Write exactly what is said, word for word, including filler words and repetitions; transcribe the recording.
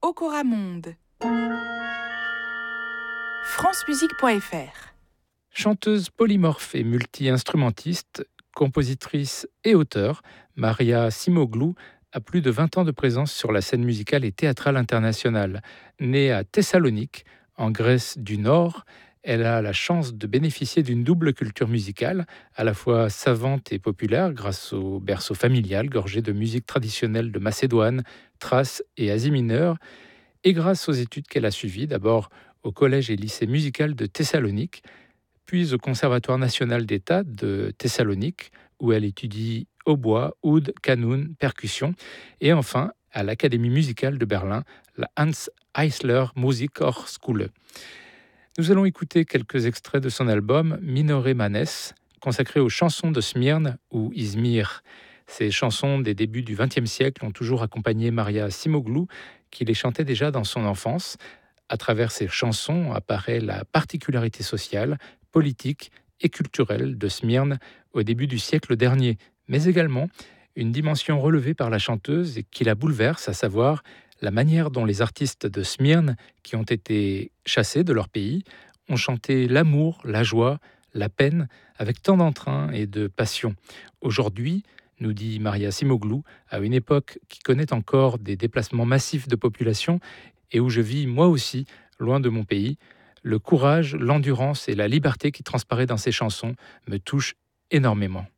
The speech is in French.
Okoramonde. francemusique point f r. Chanteuse polymorphe et multi-instrumentiste, compositrice et auteure, Maria Simoglou a plus de vingt ans de présence sur la scène musicale et théâtrale internationale. Née à Thessalonique, en Grèce du Nord, elle a la chance de bénéficier d'une double culture musicale, à la fois savante et populaire grâce au berceau familial gorgé de musique traditionnelle de Macédoine, Thrace et Asie mineure, et grâce aux études qu'elle a suivies, d'abord au collège et lycée musical de Thessalonique, puis au Conservatoire national d'État de Thessalonique, où elle étudie hautbois, oud, qanun, percussion, et enfin à l'Académie musicale de Berlin, la Hans Eisler Musikhochschule. Nous allons écouter quelques extraits de son album Minore Manes, consacré aux chansons de Smyrne ou Izmir. Ces chansons des débuts du vingtième siècle ont toujours accompagné Maria Simoglou, qui les chantait déjà dans son enfance. À travers ces chansons apparaît la particularité sociale, politique et culturelle de Smyrne au début du siècle dernier, mais également une dimension relevée par la chanteuse et qui la bouleverse, à savoir la manière dont les artistes de Smyrne, qui ont été chassés de leur pays, ont chanté l'amour, la joie, la peine, avec tant d'entrain et de passion. Aujourd'hui, nous dit Maria Simoglou, à une époque qui connaît encore des déplacements massifs de population et où je vis moi aussi, loin de mon pays, le courage, l'endurance et la liberté qui transparaît dans ces chansons me touchent énormément.